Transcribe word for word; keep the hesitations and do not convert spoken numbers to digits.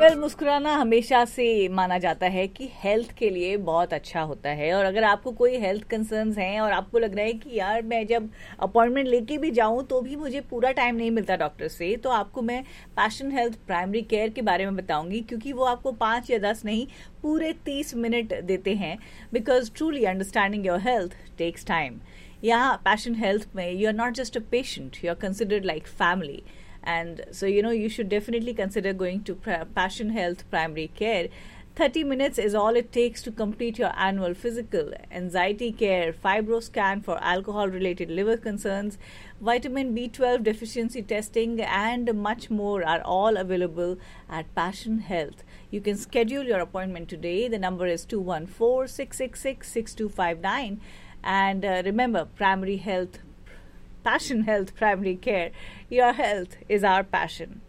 Well मुस्कुराना हमेशा से माना जाता है कि हेल्थ के लिए बहुत अच्छा होता है। और अगर आपको कोई हेल्थ कंसर्न्स हैं और आपको लग रहा है कि यार मैं जब अपॉइंटमेंट लेके भी जाऊं तो भी मुझे पूरा टाइम नहीं मिलता डॉक्टर से, तो आपको मैं पैशन हेल्थ प्राइमरी केयर के बारे में बताऊंगी, क्योंकि वो आपको पाँच या दस नहीं पूरे तीस मिनट देते हैं। Because truly understanding your health takes time. यहाँ पैशन हेल्थ में you are not just a patient, you are considered like family. And so, you know, you should definitely consider going to Passion Health Primary Care. thirty minutes is all it takes to complete your annual physical, anxiety care, fibro scan for alcohol-related liver concerns, vitamin B twelve deficiency testing, and much more are all available at Passion Health. You can schedule your appointment today. The number is two one four, six six six, six two five nine. And uh, remember, Primary Health Passion Health Primary Care. Your health is our passion.